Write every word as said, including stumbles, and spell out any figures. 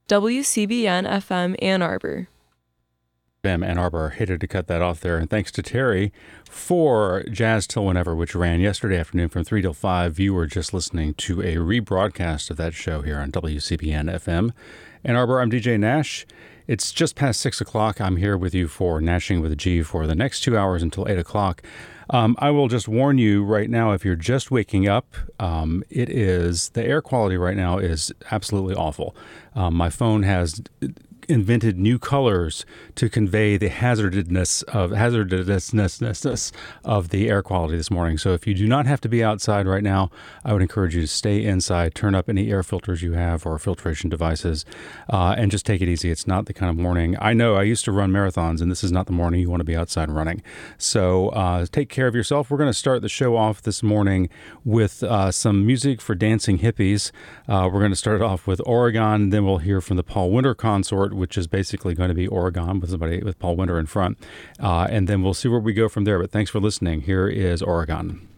W C B N F M Ann Arbor. Ann Arbor. Hated to cut that off there. And thanks to Terry for Jazz Till Whenever, which ran yesterday afternoon from three till five. You were just listening to a rebroadcast of that show here on W C B N F M Ann Arbor. I'm D J Nash. It's just past six o'clock. I'm here with you for Nashing with a G for the next two hours until eight o'clock. Um, I will just warn you right now, if you're just waking up, um, it is, the air quality right now is absolutely awful. Um, my phone has invented new colors to convey the hazardousness of hazardousness of the air quality this morning. So if you do not have to be outside right now, I would encourage you to stay inside, turn up any air filters you have or filtration devices, uh, and just take it easy. It's not the kind of morning. I know I used to run marathons, and this is not the morning you want to be outside running. So uh, take care of yourself. We're going to start the show off this morning with uh, some music for dancing hippies. Uh, we're going to start it off with Oregon, then we'll hear from the Paul Winter Consort, which is basically going to be Oregon with somebody with Paul Winter in front. Uh, and then we'll see where we go from there. But thanks for listening. Here is Oregon.